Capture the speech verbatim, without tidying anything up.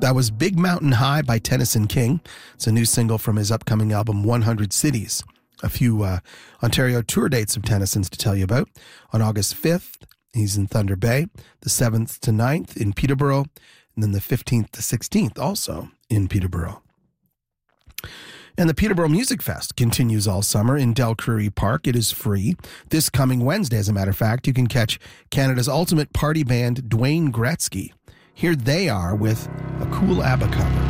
That was Big Mountain High by Tennyson King. It's a new single from his upcoming album, one hundred Cities. A few uh, Ontario tour dates of Tennyson's to tell you about. On August fifth, he's in Thunder Bay. The seventh to ninth in Peterborough. And then the fifteenth to sixteenth also in Peterborough. And the Peterborough Music Fest continues all summer in Del Creary Park. It is free. This coming Wednesday, as a matter of fact, you can catch Canada's ultimate party band, Dwayne Gretzky. Here they are with a cool ABBA cover.